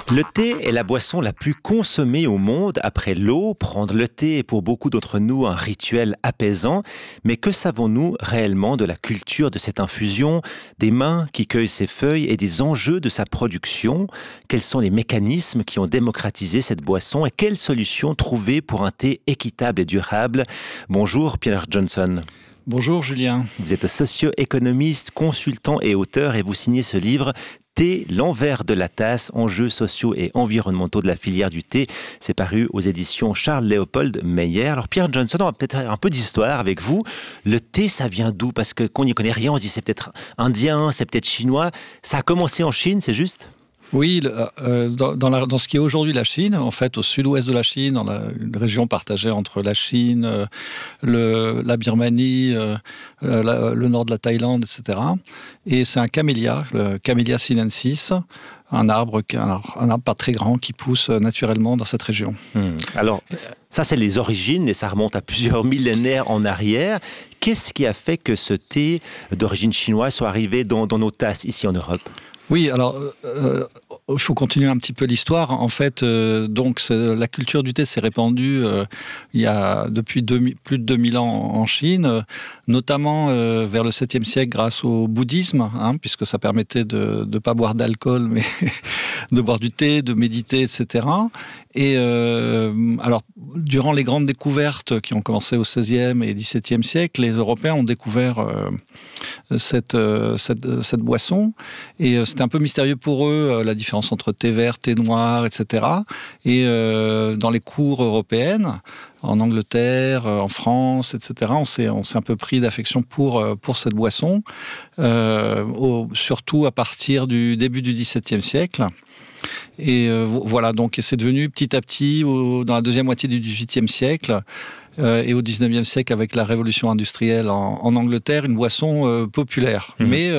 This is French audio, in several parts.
Le thé est la boisson la plus consommée au monde après l'eau. Prendre le thé est pour beaucoup d'entre nous un rituel apaisant. Mais que savons-nous réellement de la culture de cette infusion, des mains qui cueillent ces feuilles et des enjeux de sa production? Quels sont les mécanismes qui ont démocratisé cette boisson et quelles solutions trouver pour un thé équitable et durable? Bonjour Pierre Johnson. Bonjour Julien. Vous êtes socio-économiste, consultant et auteur et vous signez ce livre Thé, l'envers de la tasse, enjeux sociaux et environnementaux de la filière du thé. C'est paru aux éditions Charles-Léopold Meyer. Alors Pierre Johnson, on va peut-être faire un peu d'histoire avec vous. Le thé, ça vient d'où? Parce que quand on n'y connaît rien, on se dit c'est peut-être indien, c'est peut-être chinois. Ça a commencé en Chine, c'est juste? Oui, dans ce qui est aujourd'hui la Chine, en fait, au sud-ouest de la Chine, dans une région partagée entre la Chine, la Birmanie, le nord de la Thaïlande, etc. Et c'est un camélia, le Camellia sinensis, un arbre pas très grand qui pousse naturellement dans cette région. Alors, ça c'est les origines et ça remonte à plusieurs millénaires en arrière. Qu'est-ce qui a fait que ce thé d'origine chinoise soit arrivé dans nos tasses ici en Europe? Oui, alors il faut continuer un petit peu l'histoire. En fait, la culture du thé s'est répandue il y a depuis plus de 2000 ans en Chine, notamment vers le 7e siècle grâce au bouddhisme, puisque ça permettait de ne pas boire d'alcool, mais de boire du thé, de méditer, etc. Et alors, durant les grandes découvertes qui ont commencé au 16e et 17e siècle, les Européens ont découvert cette boisson. Et c'était un peu mystérieux pour eux, la différence entre thé vert, thé noir, etc. Et dans les cours européennes, en Angleterre, en France, etc., on s'est un peu pris d'affection pour cette boisson, surtout à partir du début du XVIIe siècle. Et voilà, donc c'est devenu petit à petit, dans la deuxième moitié du XVIIIe siècle, et au XIXe siècle, avec la révolution industrielle en Angleterre, une boisson populaire. Mais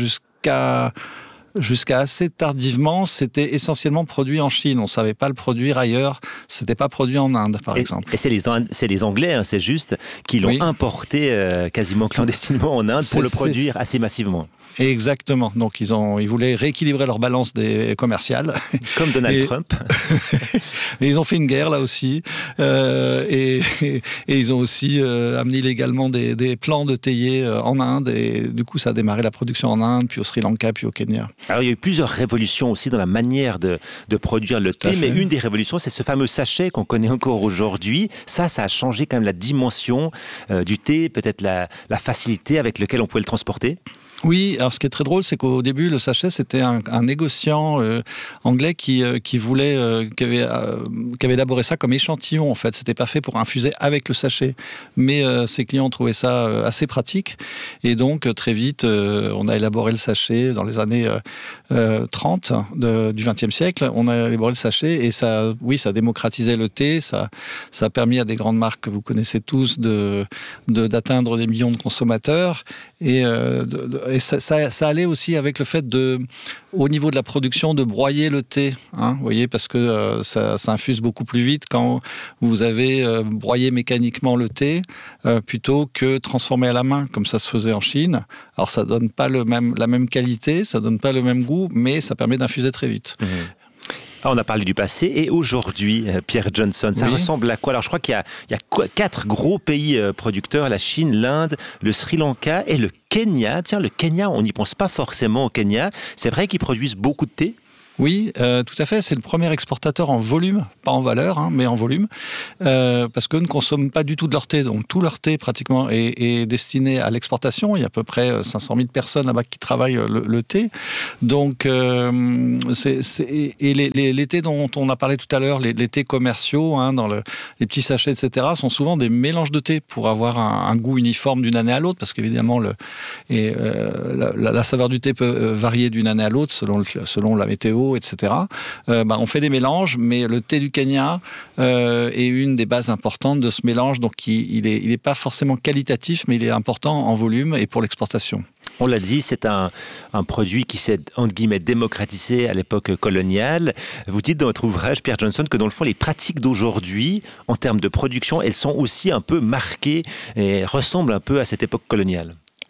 jusqu'à assez tardivement, c'était essentiellement produit en Chine. On ne savait pas le produire ailleurs. C'était pas produit en Inde, par exemple. Et c'est les Anglais, c'est juste, qui l'ont importé quasiment clandestinement en Inde pour le produire assez massivement. Exactement. Donc ils voulaient rééquilibrer leur balance commerciale. Comme Donald Trump. Et ils ont fait une guerre là aussi. Et ils ont aussi amené illégalement des plants de théiers en Inde. Et du coup, ça a démarré la production en Inde, puis au Sri Lanka, puis au Kenya. Alors il y a eu plusieurs révolutions aussi dans la manière de produire le thé. Mais une des révolutions, c'est ce fameux sachet qu'on connaît encore aujourd'hui. Ça a changé quand même la dimension du thé, peut-être la facilité avec laquelle on pouvait le transporter. Oui, alors ce qui est très drôle, c'est qu'au début, le sachet, c'était un négociant anglais qui avait élaboré ça comme échantillon, en fait. C'était pas fait pour infuser avec le sachet. Mais ses clients trouvaient ça assez pratique. Et donc, très vite, on a élaboré le sachet dans les années 30 du XXe siècle. On a élaboré le sachet et ça a démocratisé le thé. Ça a permis à des grandes marques que vous connaissez tous d'atteindre des millions de consommateurs. Et ça allait aussi avec le fait au niveau de la production, de broyer le thé. Vous voyez, parce que ça infuse beaucoup plus vite quand vous avez broyé mécaniquement le thé plutôt que transformé à la main, comme ça se faisait en Chine. Alors, ça donne pas la même qualité, ça donne pas le même goût, mais ça permet d'infuser très vite. On a parlé du passé et aujourd'hui, Pierre Johnson, ça ressemble à quoi? Alors je crois qu'il y a 4 gros pays producteurs, la Chine, l'Inde, le Sri Lanka et le Kenya. Tiens, le Kenya, on n'y pense pas forcément au Kenya. C'est vrai qu'ils produisent beaucoup de thé? Oui, tout à fait. C'est le premier exportateur en volume, pas en valeur, mais en volume, parce qu'eux ne consomment pas du tout de leur thé. Donc tout leur thé pratiquement est destiné à l'exportation. Il y a à peu près 500 000 personnes là-bas qui travaillent le thé. Donc les thés dont on a parlé tout à l'heure, les thés commerciaux, dans les petits sachets, etc., sont souvent des mélanges de thé pour avoir un goût uniforme d'une année à l'autre, parce qu'évidemment la saveur du thé peut varier d'une année à l'autre selon la météo, etc. On fait des mélanges, mais le thé du Kenya est une des bases importantes de ce mélange. Donc, il est pas forcément qualitatif, mais il est important en volume et pour l'exportation. On l'a dit, c'est un produit qui s'est, entre guillemets, démocratisé à l'époque coloniale. Vous dites dans votre ouvrage, Pierre Johnson, que dans le fond, les pratiques d'aujourd'hui, en termes de production, elles sont aussi un peu marquées et ressemblent un peu à cette époque coloniale.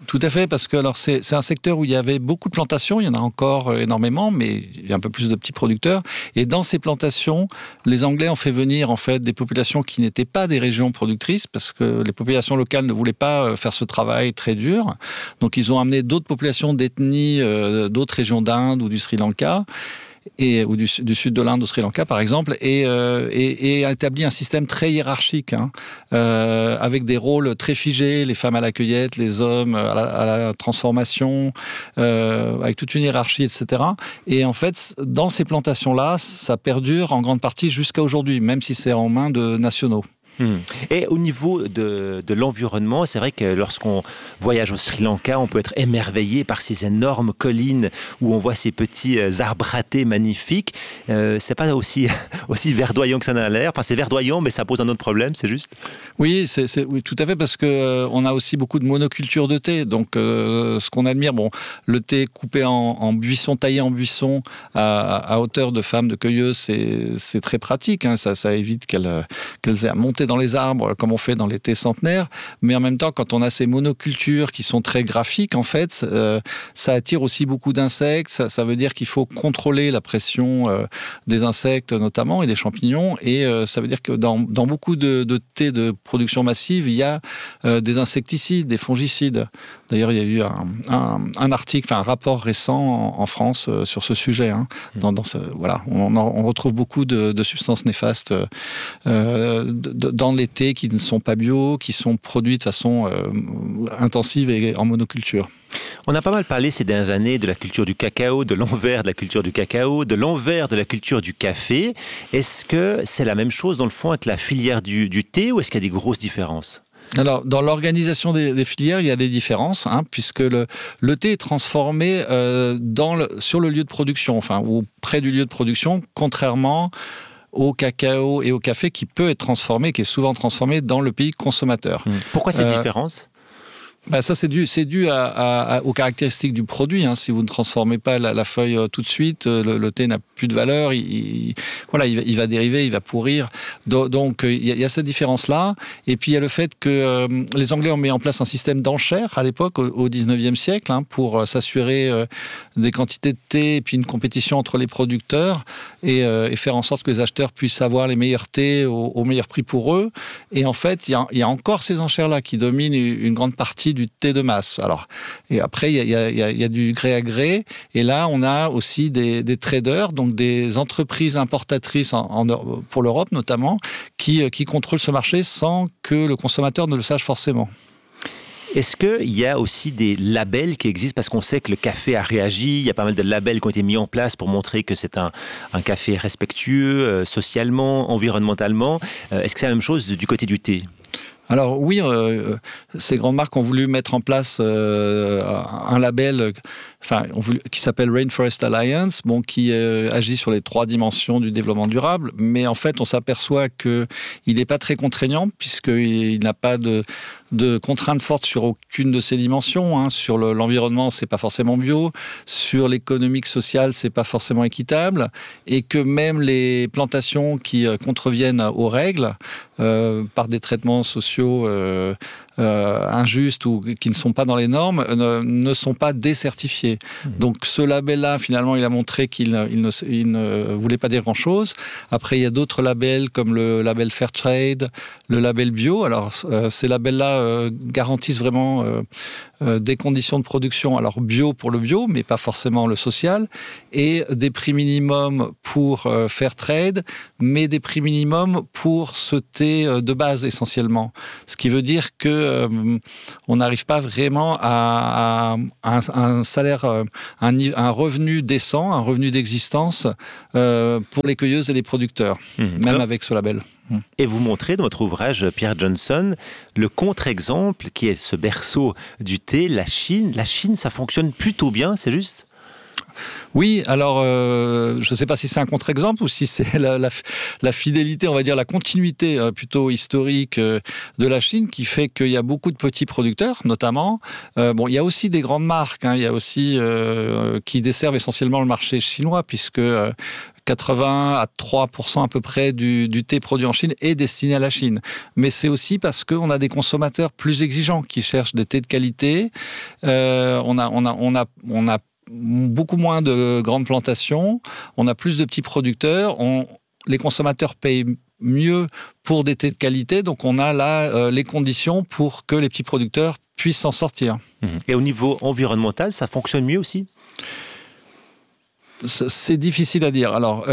Tout à fait, parce que alors c'est un secteur où il y avait beaucoup de plantations, il y en a encore énormément, mais il y a un peu plus de petits producteurs. Et dans ces plantations, les Anglais ont fait venir en fait des populations qui n'étaient pas des régions productrices, parce que les populations locales ne voulaient pas faire ce travail très dur. Donc ils ont amené d'autres populations d'ethnies, d'autres régions d'Inde ou du Sri Lanka. Ou du sud de l'Inde au Sri Lanka par exemple, et a établi un système très hiérarchique, avec des rôles très figés, les femmes à la cueillette, les hommes à la transformation, avec toute une hiérarchie, etc. Et en fait, dans ces plantations-là, ça perdure en grande partie jusqu'à aujourd'hui, même si c'est en main de nationaux. Et au niveau de l'environnement, c'est vrai que lorsqu'on voyage au Sri Lanka, on peut être émerveillé par ces énormes collines où on voit ces petits arbratés magnifiques. C'est pas aussi verdoyant que ça n'a l'air. Enfin, c'est verdoyant, mais ça pose un autre problème, c'est juste? Oui, oui, tout à fait, parce que on a aussi beaucoup de monoculture de thé. Donc, ce qu'on admire, le thé coupé en buissons, taillé en buissons à hauteur de femmes, de cueilleuses, c'est très pratique. Ça évite qu'elles aient à monter dans les arbres comme on fait dans les thés centenaires, mais en même temps quand on a ces monocultures qui sont très graphiques en fait, ça attire aussi beaucoup d'insectes, ça veut dire qu'il faut contrôler la pression des insectes notamment et des champignons, et ça veut dire que dans beaucoup de thés de production massive, il y a des insecticides, des fongicides. D'ailleurs il y a eu un article, un rapport récent en France sur ce sujet. On retrouve beaucoup de substances néfastes dans les thés qui ne sont pas bio, qui sont produits de façon intensive et en monoculture. On a pas mal parlé ces dernières années de la culture du cacao, de l'envers de la culture du cacao, de l'envers de la culture du café. Est-ce que c'est la même chose dans le fond avec la filière du thé, ou est-ce qu'il y a des grosses différences ? Alors, dans l'organisation des filières, il y a des différences, puisque le thé est transformé sur le lieu de production, ou près du lieu de production, contrairement au cacao et au café qui peut être transformé, qui est souvent transformé dans le pays consommateur. Pourquoi cette différence ? Ça, c'est dû aux caractéristiques du produit. Si vous ne transformez pas la feuille tout de suite, le thé n'a plus de valeur, il va dériver, il va pourrir. Donc, il y a cette différence-là. Et puis, il y a le fait que les Anglais ont mis en place un système d'enchères à l'époque, au 19e siècle, pour s'assurer des quantités de thé et puis une compétition entre les producteurs et faire en sorte que les acheteurs puissent avoir les meilleurs thés au meilleur prix pour eux. Et en fait, il y a encore ces enchères-là qui dominent une grande partie du thé de masse. Et après, il y a du gré à gré. Et là, on a aussi des traders, donc des entreprises importatrices pour l'Europe notamment, qui contrôlent ce marché sans que le consommateur ne le sache forcément. Est-ce qu'il y a aussi des labels qui existent? Parce qu'on sait que le café a réagi, il y a pas mal de labels qui ont été mis en place pour montrer que c'est un café respectueux, socialement, environnementalement. Est-ce que c'est la même chose du côté du thé? Alors oui, ces grandes marques ont voulu mettre en place un label qui s'appelle Rainforest Alliance, qui agit sur les 3 dimensions du développement durable, mais en fait on s'aperçoit qu'il n'est pas très contraignant puisqu'il n'a pas de contraintes fortes sur aucune de ces dimensions. Sur l'environnement, c'est pas forcément bio, sur l'économique sociale, c'est pas forcément équitable, et que même les plantations qui contreviennent aux règles par des traitements sociaux injustes ou qui ne sont pas dans les normes ne sont pas décertifiés. Donc ce label-là, finalement, il a montré qu'il ne voulait pas dire grand-chose. Après, il y a d'autres labels comme le label Fairtrade, le label bio. Alors ces labels-là garantissent vraiment des conditions de production, alors bio pour le bio, mais pas forcément le social, et des prix minimums pour Fairtrade, mais des prix minimums pour ce thé de base essentiellement. Ce qui veut dire que on n'arrive pas vraiment à un salaire, un revenu décent, un revenu d'existence pour les cueilleuses et les producteurs, même avec ce label. Et vous montrez dans votre ouvrage, Pierre Johnson, le contre-exemple qui est ce berceau du thé, la Chine. La Chine, ça fonctionne plutôt bien, c'est juste ? Oui, alors je ne sais pas si c'est un contre-exemple ou si c'est la fidélité, on va dire la continuité plutôt historique de la Chine qui fait qu'il y a beaucoup de petits producteurs, notamment. Bon, il y a aussi des grandes marques, il y a aussi qui desservent essentiellement le marché chinois, puisque 80 à 3% à peu près du thé produit en Chine est destiné à la Chine. Mais c'est aussi parce qu'on a des consommateurs plus exigeants qui cherchent des thés de qualité. On a beaucoup moins de grandes plantations, on a plus de petits producteurs, les consommateurs payent mieux pour des thés de qualité, donc on a là les conditions pour que les petits producteurs puissent s'en sortir. Et au niveau environnemental, ça fonctionne mieux aussi ? C'est difficile à dire. Alors,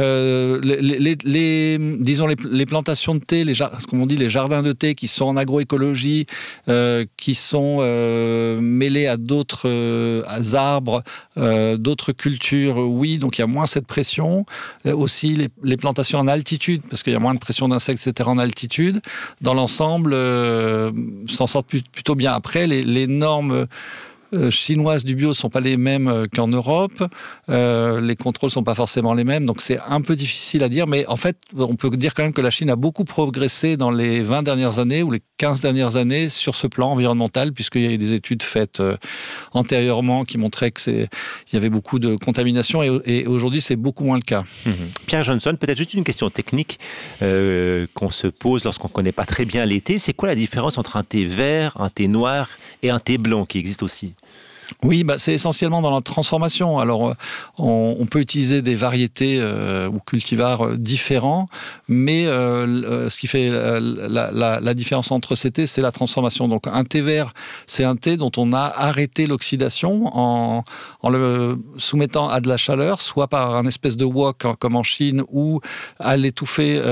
disons les plantations de thé, ce qu'on dit les jardins de thé qui sont en agroécologie, qui sont mêlés à d'autres arbres, d'autres cultures, oui, donc il y a moins cette pression. Aussi les plantations en altitude, parce qu'il y a moins de pression d'insectes, etc. en altitude. Dans l'ensemble, s'en sortent plutôt bien. Après, les normes chinoises du bio ne sont pas les mêmes qu'en Europe. Les contrôles ne sont pas forcément les mêmes. Donc, c'est un peu difficile à dire. Mais en fait, on peut dire quand même que la Chine a beaucoup progressé dans les 20 dernières années ou les 15 dernières années sur ce plan environnemental, puisqu'il y a eu des études faites antérieurement qui montraient qu'il y avait beaucoup de contamination. Et aujourd'hui, c'est beaucoup moins le cas. Pierre Johnson, peut-être juste une question technique qu'on se pose lorsqu'on ne connaît pas très bien les thés. C'est quoi la différence entre un thé vert, un thé noir et un thé blanc qui existe aussi ? Oui, c'est essentiellement dans la transformation. Alors, on peut utiliser des variétés ou cultivars différents, mais ce qui fait la différence entre ces thés, c'est la transformation. Donc, un thé vert, c'est un thé dont on a arrêté l'oxydation en le soumettant à de la chaleur, soit par un espèce de wok comme en Chine, ou à l'étuver,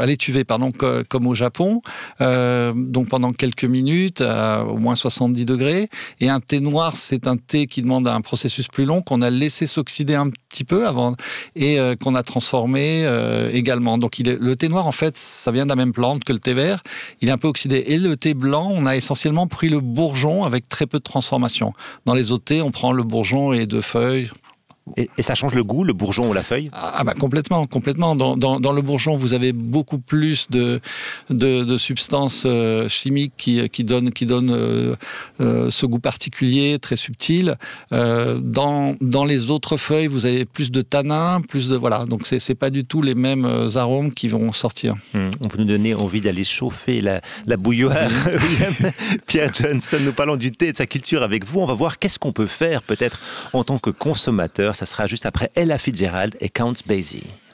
comme au Japon, donc pendant quelques minutes, à au moins 70 degrés. Et un thé noir, c'est un thé qui demande un processus plus long, qu'on a laissé s'oxyder un petit peu avant et qu'on a transformé également. Donc le thé noir, en fait, ça vient de la même plante que le thé vert. Il est un peu oxydé. Et le thé blanc, on a essentiellement pris le bourgeon avec très peu de transformation. Dans les autres thés, on prend le bourgeon et 2 feuilles. Et ça change le goût, le bourgeon ou la feuille ? Complètement. Dans le bourgeon, vous avez beaucoup plus de substances chimiques qui donnent ce goût particulier, très subtil. Dans les autres feuilles, vous avez plus de tanins, donc c'est pas du tout les mêmes arômes qui vont sortir. On peut nous donner envie d'aller chauffer la bouilloire. Pierre Johnson, nous parlons du thé et de sa culture avec vous. On va voir qu'est-ce qu'on peut faire peut-être en tant que consommateur. Ça sera juste après Ella Fitzgerald et Count Basie.